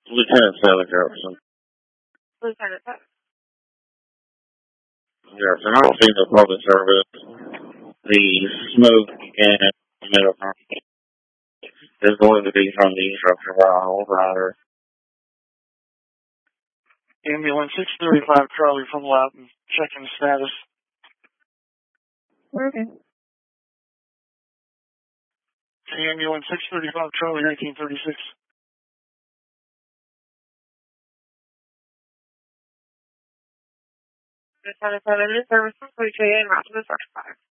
Lieutenant Sally Jefferson. Lieutenant. Jefferson, I don't see the public service. The smoke and middle is going to be from the instructor rider. Ambulance 635 Charlie from Loudoun. Checking status. Okay. Ambulance 635 Charlie 1936. Lieutenant, services, we can route to the first fire.